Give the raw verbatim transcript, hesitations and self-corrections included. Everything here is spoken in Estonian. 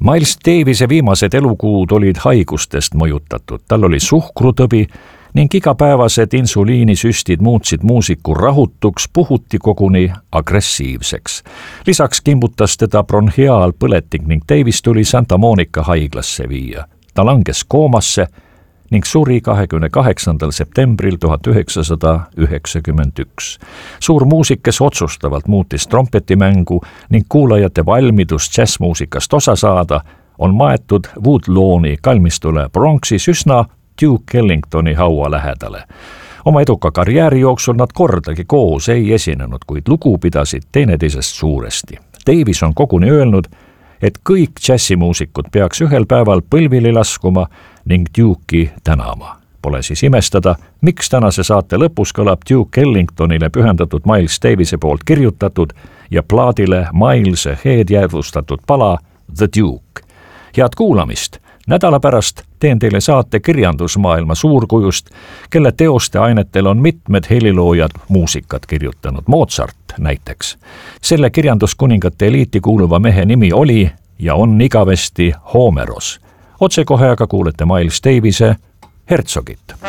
Miles Davise viimased elukuud olid haigustest mõjutatud, tal oli suhkrutõbi ning igapäevased insuliinisüstid muutsid muusiku rahutuks, puhuti koguni agressiivseks. Lisaks kimbutas teda bronhiaalpõletik ning Davis tuli Santa Monica haiglasse viia. Ta langes koomasse ning suri kahekümne kaheksandal septembril tuhat üheksasada üheksakümmend üks. Suur muusik, kes otsustavalt muutis trompetimängu ning kuulajate valmidust džässmuusikast osa saada, on maetud Woodlawni kalmistule Bronxis üsna Duke Ellingtoni haua lähedale. Oma eduka karjääri jooksul nad kordagi koos ei esinenud, kuid lugu pidasid teineteisest suuresti. Davis on koguni öelnud, et kõik džässimuusikud peaks ühel päeval põlvili laskuma ning Duke'i tänama. Pole siis imestada, miks tänase saate lõpus kõlab Duke Ellingtonile pühendatud Miles Davise poolt kirjutatud ja plaadile Miles Ahead jäädvustatud pala The Duke. Head kuulamist! Nädala pärast teen teile saate kirjandusmaailma suurkujust, kelle teoste ainetel on mitmed heliloojad muusikat kirjutanud, Mozart näiteks. Selle kirjanduskuningate eliiti kuuluva mehe nimi oli ja on igavesti Homeros. Otsekohe aga kuulete Miles Davise Herzogit.